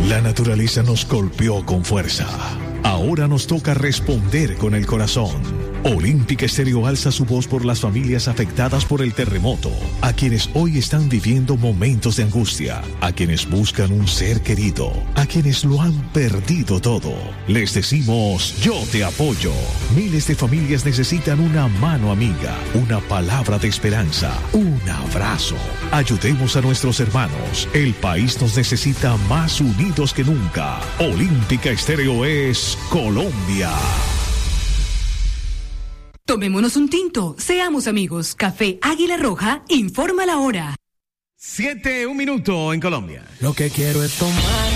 La naturaleza nos golpeó con fuerza. Ahora nos toca responder con el corazón. Olímpica Estéreo alza su voz por las familias afectadas por el terremoto, a quienes hoy están viviendo momentos de angustia, a quienes buscan un ser querido, a quienes lo han perdido todo. Les decimos, yo te apoyo. Miles de familias necesitan una mano amiga, una palabra de esperanza, un abrazo. Ayudemos a nuestros hermanos. El país nos necesita más unidos que nunca. Olímpica Estéreo es Colombia. Tomémonos un tinto, seamos amigos. Café Águila Roja, informa la hora. 7:01 en Colombia. Lo que quiero es tomar